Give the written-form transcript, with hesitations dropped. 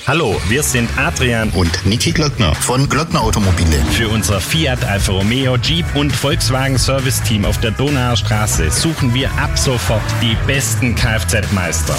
Hallo, wir sind Adrian und Niki Glöckner von Glöckner Automobile. Für unser Fiat, Alfa Romeo, Jeep und Volkswagen Service Team auf der Donauer Straße suchen wir ab sofort die besten Kfz-Meister.